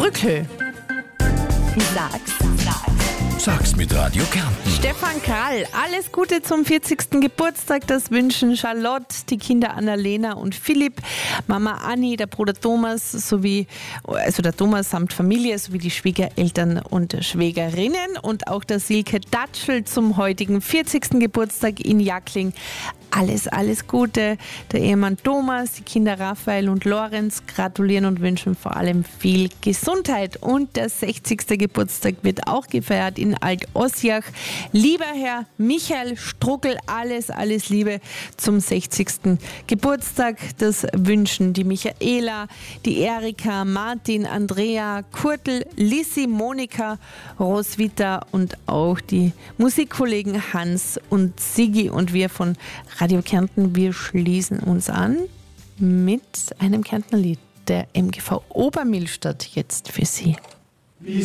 Brückl. Sag's mit Radio Kärnten. Stefan Krall, alles Gute zum 40. Geburtstag. Das wünschen Charlotte, die Kinder Annalena und Philipp, Mama Anni, der Bruder Thomas sowie, also der Thomas samt Familie, sowie die Schwiegereltern und Schwägerinnen und auch der Silke Datschel zum heutigen 40. Geburtstag in Jackling. Alles Gute. Der Ehemann Thomas, die Kinder Raphael und Lorenz gratulieren und wünschen vor allem viel Gesundheit. Und der 60. Geburtstag wird auch gefeiert in Alt-Ossiach. Lieber Herr Michael Struckel, alles Liebe zum 60. Geburtstag. Das wünschen die Michaela, die Erika, Martin, Andrea, Kurtl, Lissi, Monika, Roswitha und auch die Musikkollegen Hans und Sigi und wir von Radio Kärnten. Wir schließen uns an mit einem Kärntner Lied, der MGV Obermillstadt jetzt für Sie.